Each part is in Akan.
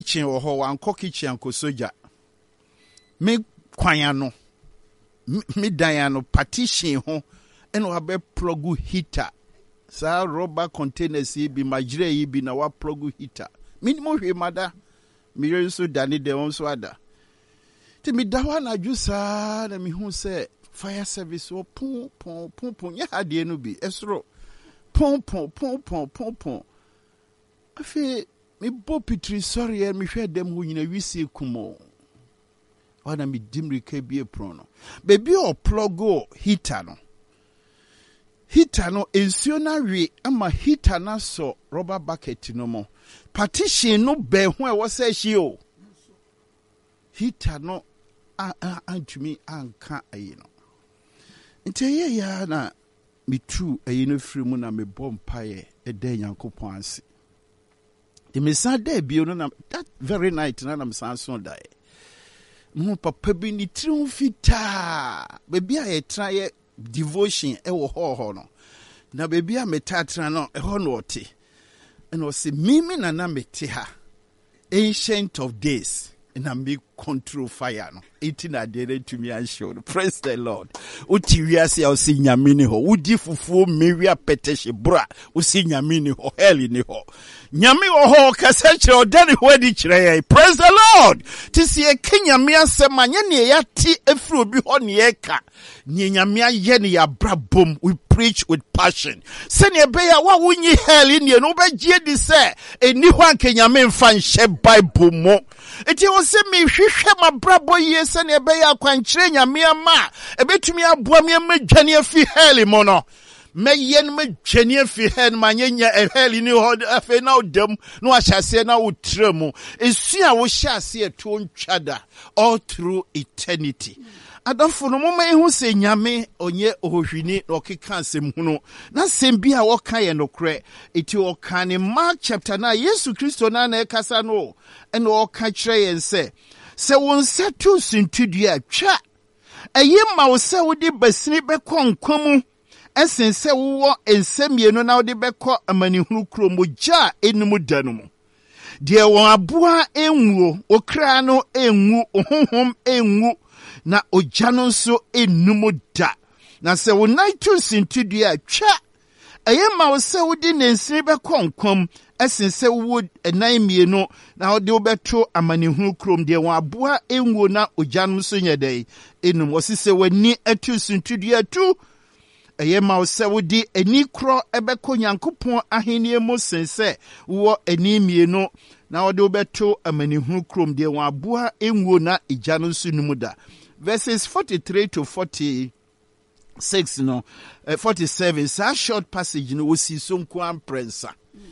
kitchen or ho anko kitchen anko soja. Me kwanyano. Me diano partition ho. Eno habe plogu heater. Sa rubber containers be majre be na wa plogu heater. Minimum he mada. Me so dani de on so ada. Ti me dawa na jusa na me hu say fire service o pon ya ade no bi esro pon. Afi me bo pitri sorry me hwe dem ho nyina wisi kumo. Wana me dimri ke bi epron no. Baby o plug heater no. Heater no ensio na wi ama heater na so rubber bucket no mo. Partition no be ho e wo say hie o. Heater no antumi anka ayi no. Nte ya na me true ayi no free mu na me bompaye eda Nyankopon ase. The mesa dey bi no na that very night na me san so die. Mo papa bi ni triumfita. Baby a tra ye devotion e wo ho no. Na baby a metatra no e ho no ote. And o se mimi na mete ha. Ancient of days. And I make control fire no. Eating a day to me and show. Praise the Lord. Uti wiase ya usi nyamini ho. Udi fufu mewi apeteshe bra. Usi nyamini ho. Heli ni ho. Nyami ho kaseche odani wedi chireye. Praise the Lord. Tisi ye kinyamia sema nye ya ti efru bi ho ni eka. Nye nyamia yeni ya bra boom. We preach with passion. Seni ebeya wa unyi heli ni ube jie di se. Ni wanke nyami mfanshe Bible mo. Eti wose mi hwehwe mabrabo yese ne be ya kwankyere nyame ama ebetumi aboa me madwane afi hell mo no me yen madwane afi hell manyenya hell ni ho afi na odam no ahyase na wotremu esu a wo hyase eto ntwada all through eternity. Adamfo no moma ehu se nyame onye ohwini na okeka asem hunu na sem bi a woka ye nokre eti woka ne Mark chapter 9 Yesu Kristo na ekasa no ene woka kire yen se won setu sintudua twa eye ma wo se wodi basini bekọ nkwamu esen se wo ensemienu na wodi bekọ amanihunu kromo ja enum danumu de won aboa enwuo okra no enwu ohonhom enwu na ojano nso enum da na se wo naitu sintudua twa eye ma wo se wodi nensini bekọ nkwam esen se wo enan mienu na ode obeto amanihunu krom de won aboa enwo na ojanum so nyedai enum osise wani atu sintudua tu eye ma se wodi ani kro ebekọ Nyankopon ahenie mo sense wo ani mienu na ode obeto amanihunu krom de won aboa enwo na ojanum so numuda. Verses 43 to 46 no 47 sa short passage no osi so nko amprensa.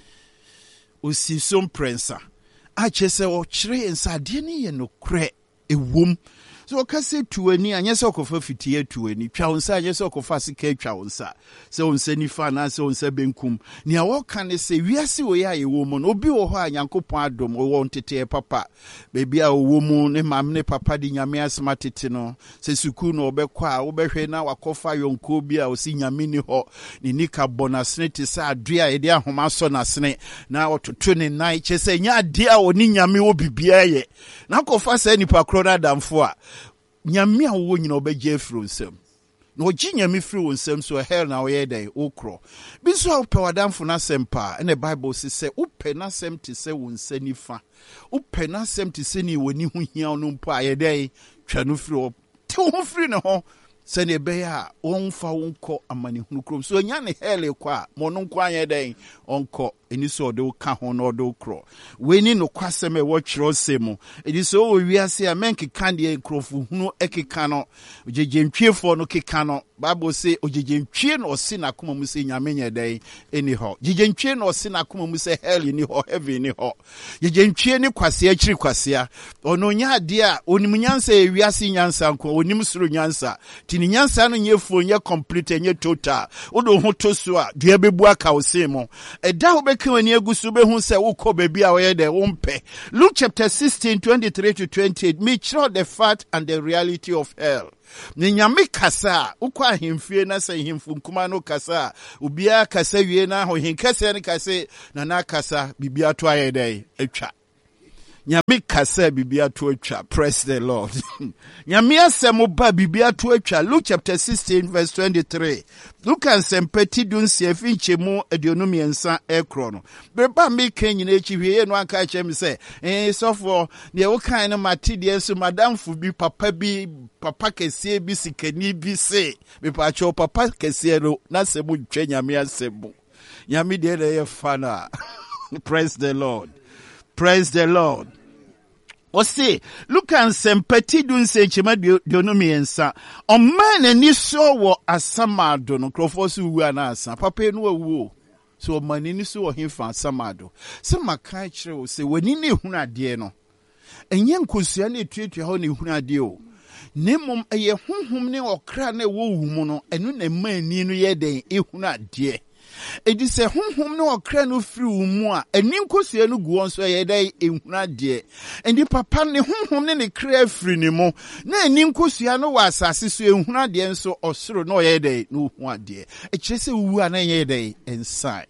Osison prensa achese o kire ensa de ne ye no kre ewom so okase tuani anyese okofa fitie tuani twa onsa anyese okofa sika twa onsa se onsa nifa na se onsa benkum ne a woka ne se wiase wo ya yewom no obi wo ho a Nyankopon adom wo ntete papa bebi a wo mu ne mam ne papa di nyame asmatete no se suku no obekọ a obehwe na wakofa yonko bi a osi nyame ni ho ni nika bonasne te sa adua ye de ahoma so nasne na ototo ne nai chese nya ade a oni nyame wo bibia ye na kofa sa nipa krona damfo a nyame a wo nyina obegye afro nsem no ogi nyame free nsem so hell na we dey okro bi so ope wadamfo na sempa na Bible say ope na sem te se wo nsanifa ope na sem te se ni woni ho hia no mpo aye dey twa no free te ho free ne ho se ne be ya onfa wonko amanehunu krom so nya ne hell kwa mo no nko aye dey onko eni so de ka ho no de okro we ni no kwasem e wo twiro semu edi so o wiase a menke kan de nkrofu hunu ekeka no jejentwiefo no keka no Bible say ojejentwie no osi na koma mu se nyame nya dai eni ho jejentwie no osi na koma mu se hell ni ho heaven ni ho jejentwie ni kwase akiri kwase ono nya ade a onim nyansa e wiase nyansa nko onim suru nyansa tini nyansa no nyefo nya complete nya total odo ho to so a dua bebu aka osemo eda ho kawani agusu be hu se wukọ baby a we de wompe. Luke chapter 16 23 to 28 me show the fact and the reality of hell. Ni nyame kasa ukọ ahemfie na se hemfu nkuma no kasa ubia kasa wie na ho henkase ne kase na na kasa bibia to ayedai atwa Nyame kasa bibia to atwa. Praise the Lord. Nyame asemo ba bibia to atwa. Luke chapter 16 verse 23. Luke ansempati dunsia finchemu aduonum yensa ekro no. Beba me kan nyina echiwie no aka chem se so for de wo kan no mate de so madam fu bi papa kese bi sikani bi se me pa cho papa kese no na semu twa nyame asemo. Nyame de ye fana. Praise the Lord. Praise the Lord. Ose, look and sempati dun se chema dionomi ensa. O man ni so wo asamado no krofosu wu anasa. Papa no wu. So man ni so wo himfa asamado. Se maka kire wo se wani ne hunu ade no. Enye nkosua na etuatua ho ne hunu ade o. Nemom eye honhom ne okra na wo wu mu no, enu na mani no ye den ehunu ade. Edi se honhom no okra no firi wo mu a ani nkosua no guo nso ye dai ehuna de endi papa ne honhom ne kra firi ne mu na ani nkosua no wa asase so ehuna de nso osoro no ye dai no hu ade e kire se wu a na ye dai inside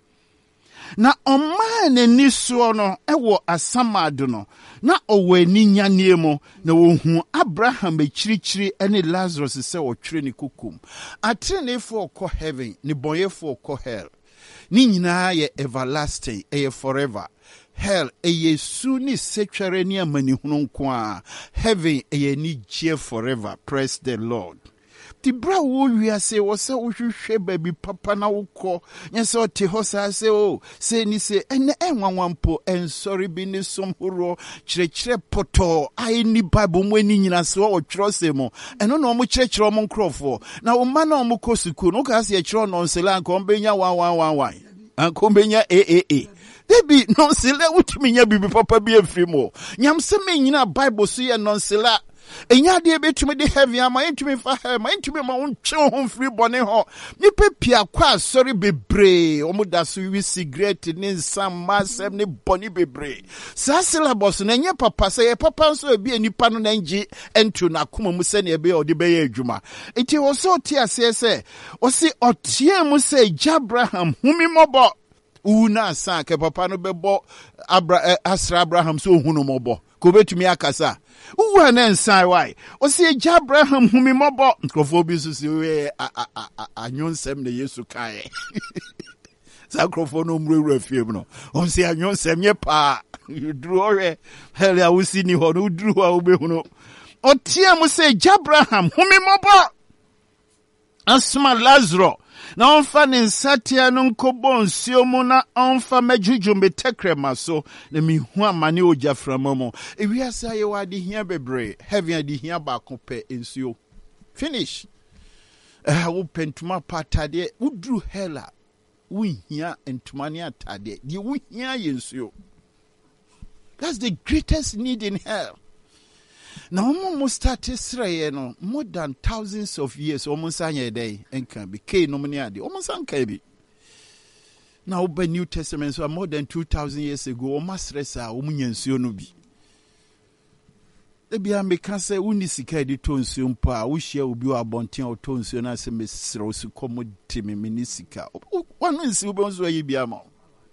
na omane ni so no ewo asamado no na owani nyane mu na wohu Abraham echirichiri ene Lazarus se wotwere ne kokum atrenefo ko heaven ni boyefo ko hell ni nyina ye everlasting ye forever hell ye su ni setwere ni amani hunu nko a heaven ye ni je forever. Praise the Lord. Ti bra wo wiase wo se wo hwehwe baby papa na wokọ nyese o te ho sa se o se ni se ene enwanwampo ensori bi ni somhoro kyerɛkyerɛ poto ai ni bible mu ani nyina se wo twero se mo eno no mo kyerɛkyerɛ mo nkrofo na wo ma na mo kɔ suku no ka se kyerɛ no nsela anka ombenya 1111 anka ombenya debi no nsela wutumi nya bibi papa bi afiri mo nyam se me nyina bible so ye no nsela enya de betumi de heavy ama entumi fa ma entumi ma wontwe ho free bone ho nipa pia kwa sorry bebre omuda so wi cigarette ni nsam masem ni bone bebre sa syllabus na nya papa se ye papa so bi enipa no na nji ento na koma mu se na ebe odi be ye adwuma enti wo so ti ase se o si otie mu se Abraham humi mobo una sa ke papa no bebo Asra Abraham so hunu mobo ko betumi akasa uwa na nsai why o si Abraham humi mobo nkrofo bi so si we anyonsem na Yesu kae sa nkrofo no mrewura fiem no o si anyonsem ye pa duru ore heli awusi ni ho no duru a obehunu o tie mu se Abraham humi mobo asma Lazarus na onfa ne nsatia no nkobɔ nsuo mu na onfa majuju metekrema so na mihu amane ojaframa mu ewiasa ye wade hia bebre heaven ade hia ba kope nsuo finish wo pentuma patade udru hela wo hia entuma ne atade de wo hia ye nsuo. That's the greatest need in hell. Now, almost started Israel, no more than thousands of years, almost a day, and can be K nominati, almost uncabi. Now, by New Testament, so more than 2,000 years ago, almost resa, Umunian Sionubi. The Biambe say, Unisika di Tonsium Pa, which you will be a bontin or Tonsiona semestro, so commodity minisika. One is Ubons where you be a mouth.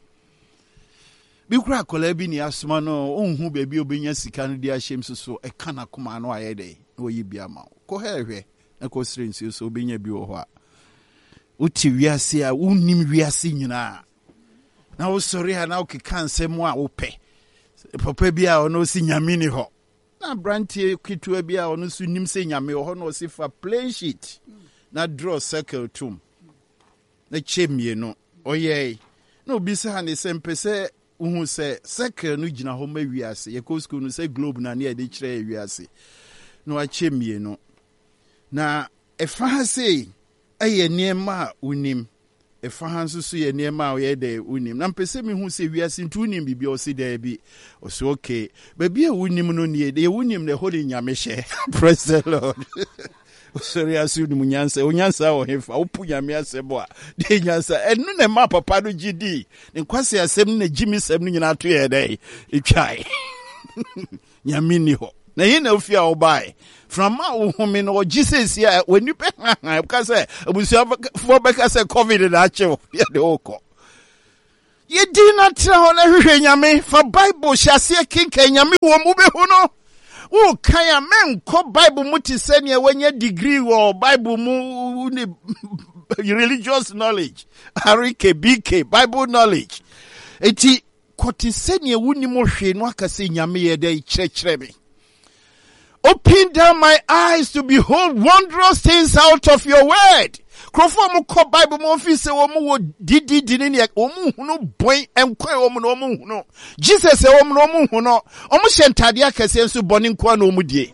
Bikura kolebi ni asuma no onhu bebi obenya sika no dia hyem so e kana kuma no ayede no yi bia ma ko hehwe e ko srensi so obenya bi wo ho a uti wiase a unnim wiase nyina na wo sori ha na okeka nsem a wo pe papa bi a ono si nyame ni ho na brantie kitua bi a ono so nim se nyame ho no si fa plain sheet na draw circle tum na chemie no oye na obisa ne sempese uhu se circle no gina ho ma wiase ye ko school no se globe na ne de kire wiase no achemie no na efa se eye niema unim efa hanso so ye niema o ye de unim na mpese mi hu se wiase ntu unim bibi o se da bi o so okay ba bi a unim no ne ye unim ne ho de nyame hye. Praise the Lord. Sorry asu ni munyansa onyansa wo hefa opu nyame asebo a de nyansa enu ne ma papa no gidi nkwase asem na gimi sem no nyina to ye dai etwai nyame ni ho na ye na ofia obai from ma wo home no Jesus ya wani pe ka say abusia for be ka say covid na achew ye de oko Ye dina tra ona hwehwe nyame fa Bible hyase kinka nyame wo mu behu no. Wo kan men ko Bible mu ti se ne wanya degree wo Bible mu ni religious knowledge. Harike BK Bible knowledge. Eti kwoti se ne wuni mo hwe no akase nyame ye dey kyerɛkyerɛ me. Open down my eyes to behold wondrous things out of your word. Krofo mo ko Bible mo fi se wo mo wo didi ne wo mo hunu boy enko wo mo no mo hunu. Jesus wo mo no mo hunu. O mo hyentade akase nso bone nko na o mo die.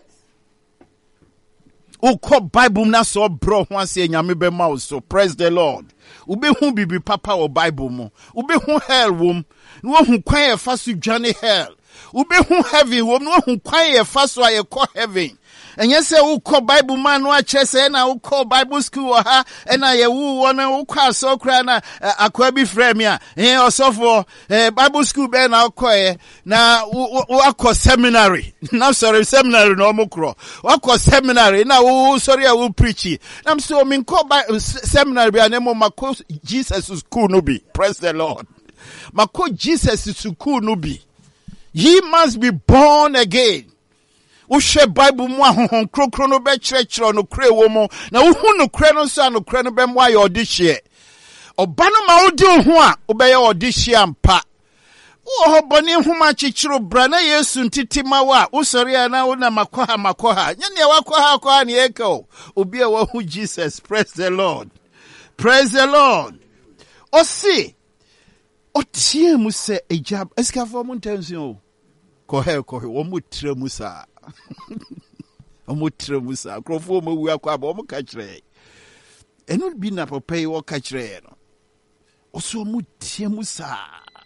O ko Bible na so bro ho ase nyame be ma so. Praise the Lord. Ube hu bibi papa wo Bible mo. Ube hu hell wom. No hu kwan e fa so dwane hell. Ube hu heaven wom. No hu kwan e fa so aye ko heaven. And yes, who call Bible man wa chese na who call Bible school ha na ye wu wona who call so kra na akwabi frame ya also for Bible school be na akwa na akwa seminary na sorry seminary no mo kro akwa seminary na who sorry who preach am so min call seminary be na mo mako Jesus school no be. Praise the Lord. Mako Jesus school no be. Ye must be born again. Ushe Bible mu ahon krokro no be kyerɛkyerɛ no kre wo mu na wo hu no kre no so no kre no be mu aye odihye oba no ma odi ho a obɛyɛ odihye ampa wo ho bɔne homa kyekyero bra na Yesu ntiti ma wa wo sɔre na wo na makoha nya ne wakoha ne eka obi a wo hu Jesus. Praise the Lord. Praise the Lord. Osi otie mu se ejab eskafo mu ntansi o kohe wo mu tre mu sa omotre musa krofo mo wu akwa ba o mo ka kire eno bi na papa yi wo ka kire no oso mo tie musa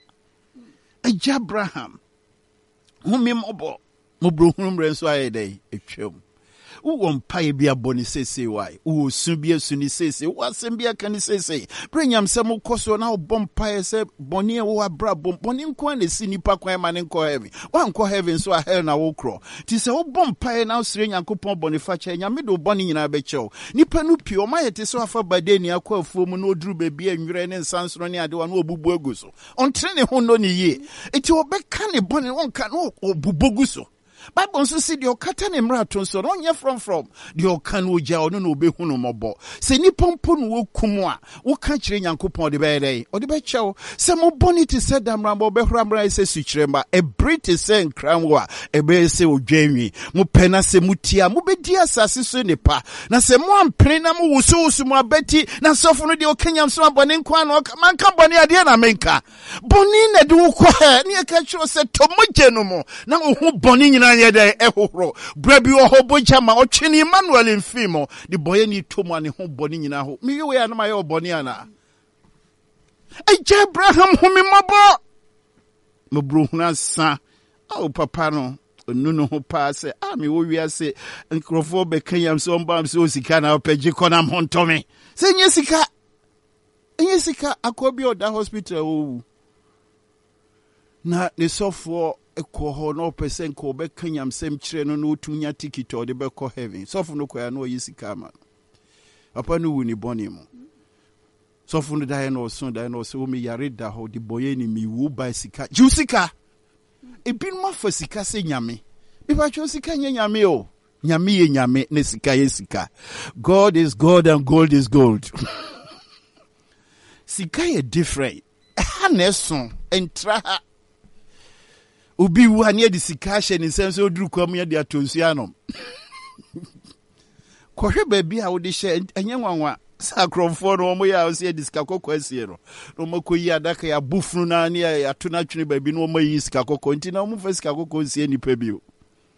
Abraham humi mobo mo bro hunu mre nso aye dai etwam wo mpae bia boni sese wai wo su bia su ni sese wo asem bia kan sese prenyam se mo koso na wo mpae se boni wo abra boni nko na si nipa kwan ma ne nko heaven wa nko heaven so a hell na wo kro ti se wo mpae na usire nyankopon boni fa che nyame do boni nyina be chew nipa no pie o ma yete so afa bade ni akwa afuo mu na oduru bebia nwere ne nsansoro ne ade wa na obubu aguso ontre ne ho no ni ye eti obeka ne boni wonka no obubu so Bible nso si de okata ne mrato nso no nye from de okan oja ono no obehu no mobo se ni pompo no wokum a wo ka kire nyankopon de be dey o de be chew se mo bonity se damrambo be hramra se sukremba e briti se nkranwo a e be se odwanwi mo pena se mutia mo be di asase so nipa na se mo ampre na mo wusu mo abeti na sofo no de okanyam so abone nkwa no man ka bone ade na menka boni na de wo ko he ne ka kiro se tomoje no mo na wo boni nyina yede ehoro brabi wo boja ma otwini Emmanuel mfimo de boye ni tomu ane ho boni nyina ho mi we ana ma ye boni ana Abraham humi mabo mo bro huna sa o papa no onu ho pa se mi wo wiase nkrofo be kanyam so mbam so sika na opegi konam hontomi se nye sika akobi oda hospital o na ne sofo ekoho no percent ko be kanyam sem kire no no tunya ticket o de be ko heaven sofo no ko ya no yisika ma papa no wuni boni mu sofo no dai no so mi yare da ho de boye ni mi wu ba sika jusika e bin ma fa sika se nyame e ba cho sika nyame o nyame ye nyame ne sika ye sika. God is God and gold is gold. Sika ye different haneson entra Ubi wu ne de sika hye ne sense oduru kwam ye de atonsia no kohwe ba bi a wo de hye enye nwanwa sakromfo no mo ya o se de sika kokko asie no no makoyi adaka ya bufunu na ne ya atona twene ba bi no mo yi sika kokko nti na mo fa sika kokko nsie nipa bi o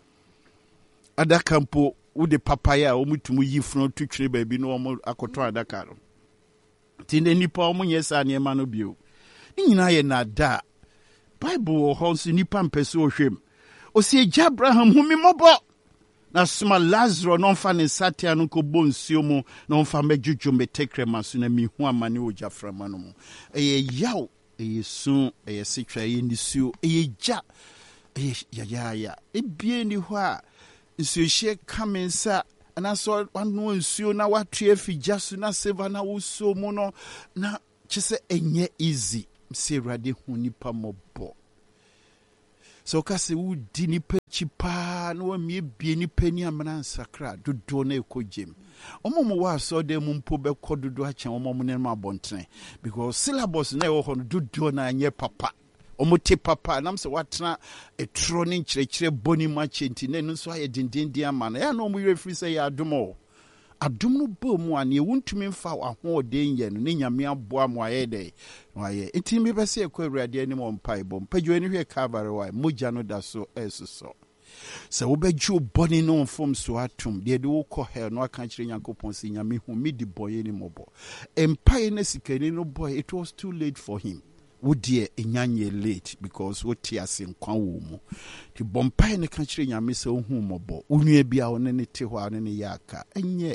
adaka mpo wo de papaya o mutumu yi funu twene ba bi no mo akoto adaka no ti ne nipa o mo nyesa ne ma no bi o ni nyina ye na da Bible honsi nipa mpese ohwem osi Abraham humi mobo na suma Lazarus no fa ne satia no ko bonsuo mu no fa mejuju metekrema so na mihu amane ojaframa no mu yaw sun sitwa nisuo ja ya ebie ni ho a nsuhye kamensa ana so wano nsuo na watue afigya so na seva na wuso mu no na kyese enye easy say radi hu nipa mobo. So kasi u di nipa chipa no mi bie nipa ni amana nsakra dodo na ekogem. Omo mo wa so de mu mpo be kododo a chen omo mo ne ma bontene because syllabus na e wo no dodo na anye papa. Omo te papa nam se watena etro ne nkyerɛkyerɛ boni ma chenti na no so aye dindindi ama na ya no mo refri se ya adomo. Adom no bo mu a ne wontumi mfa ahoɔden yɛ no ne nyame aboa mo ayɛ dɛ wayɛ enti me bɛsɛ ekɔ awurade anim ɔmpae bɔ mpagyo ani hwɛ Calvary wa mogya no da so ɛsoso sɛ wobɛgye bɔne no mfom so atom deɛ de wokɔ hell no aka kyerɛ Nyankopɔn sɛ nyame hu me di bɔyɛ ni mɔbɔ empae na sikani no boy it was too late for him wodie enyanye late because wote ase nkwa wo mu ti bompae ne ka kyerɛ nyame sɛ ohu mɔbɔ onua bia wo ne te hɔ a ne yɛ aka enye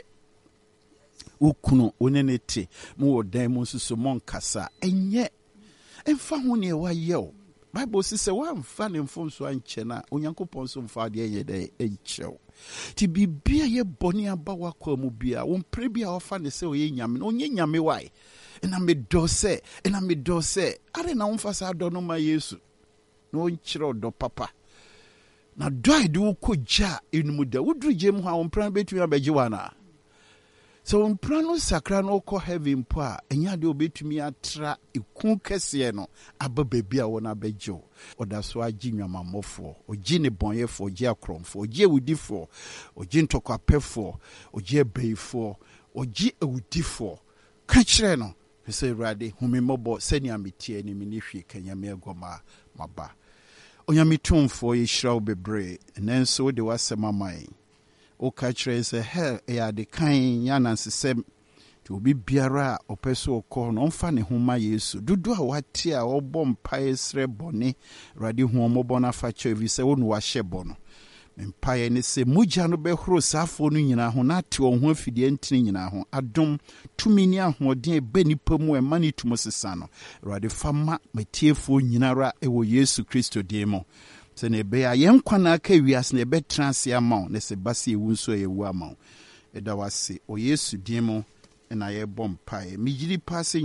ukunu onenete mu odan mu susu mon kasa enye emfa ho ne wa ye Bible says wa mfa ne mfom so anche na Onyankopɔn so mfa de ye de enchew ti bibia ye boni aba wakwa mu bia wo mpre bia ofa ne se oye nyame no onye nyame wai ena me do se are na wo mfa sa do no ma Yesu no nkyerɛ do papa na do ide wo kogya enum da wodru gem ho a wo mpran betu abegye wana. So umprano sakra no ko heaven po a enya de obetumi atra eku kese no aba baby a wona bejo oda so agi nwamamofo ogi ne bonyefo ogi akromfo ogi ewudifo ogi ntokwapefo ogi ebeifo ogi ewudifo ka kire no se Awurade humimobo seni ametie ni minihwe kanyame agoma maba onyamitumfo yishrawo bebre nenso de wasema mai o kachre se hell ya de kan ya nansesem ti obi biara opeso okọ no mfa ne homa Yesu dudu a wate a obọ mpae sre bone radi hu omobo na fa chevi se wonu wa hyebo no mpae ne se mugya no behoro safo no nyina ho na te ho afidie ntini nyina ho adom tumi ni ahoden ebe nipa mu emani tumo sesa no radi fama metiefo nyinara ewo Yesu Kristo demo se ne be ayen kwana aka wias ne be transi ama ne se base ewu nso ewu ama eda wase o Yesu dimo na ye bom pae migiri passe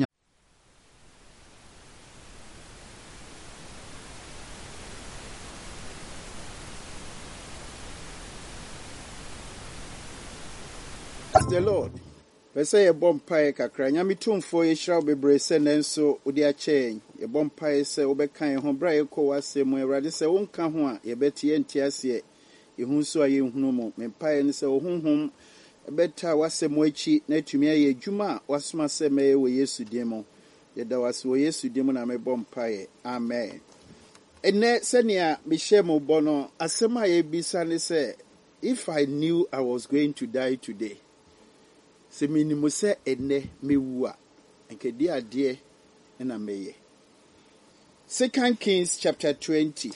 the Lord pese ye bom pae kakra nyame tumfo ye hiraw bebre se nenso odi a chen ye bom pae se obekan ho bra ye ko wasem Awurade se wonka ho a ye betie ntiase ye hu so aye hunu mo me pae ne se ohunhum beta wasem achi na tumi aye adwuma wasoma se me wo Yesu dimo ye da wase wo Yesu dimo na me bom pae amen ene senia me shemo bono asema ye bisa ne se if I knew I was going to die today se minimu se ene mewu a nkedi ade na meye 2 Kings chapter 20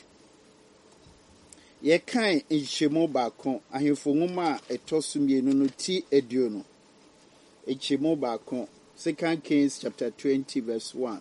ye kan enhyemu baako ahemfo nwoma etosumienu no ti edio no enhyemu baako 2 Kings chapter 20 verse 1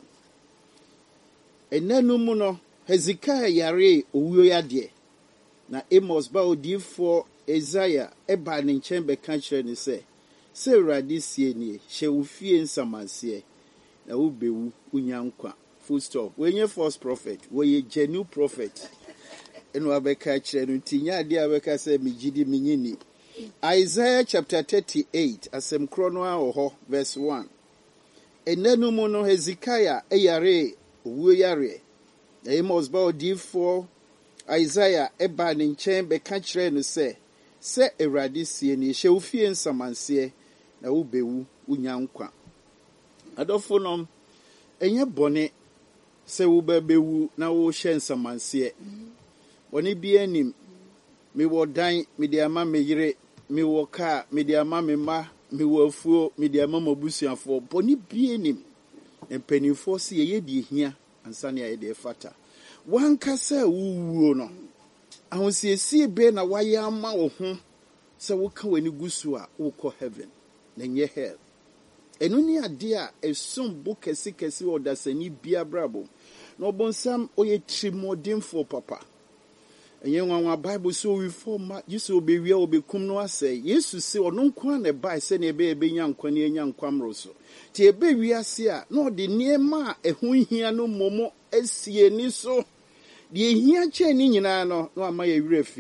enanu mu no Hezekiah yare owuo yade na Amos ba odifo Isaiah eba ne nkyɛn bɛka kyerɛ ne sɛ Awurade sie nie hye wo fie nsamanse na wo bewu unya nkwa full stop when you false prophet when you genuine prophet eno abɛka kyerɛ no tinya ade abɛka sɛ migidi minyini Isaiah chapter 38 asɛm kro no a wɔ verse 1 enanu mu no Hezekiah eyare owuo yare na Amos ba odifo Isaiah eba ne nkyɛn bɛka kyerɛ no sɛ Awurade sie nie hye wo fie nsamanse na wo bewu unya nkwa adofo nom enye bone se wo bewu na wo hye nsamanse bone bi anim me wo dan me de ama me yire me wo ka me de ama me ma me wo afuo me de ama mabusuafo bone bi anim empanifo se ye di hia ansa ne ye de fata wanka se wuwuo no ahosiesie be na waye ama wo ho se wo ka wani gusu a wo kɔ heaven na nye hell enu ni ade a esum bo kesi odasani bia brabo na obonsam oye trimodinfo papa And you want Bible so we form you so be real be come no say. Yes, to say or no quan a buy send a baby young quany and young quamroso. Tea baby as here, no the near ma a who here no momo SC ni so. The here chain in no my refi.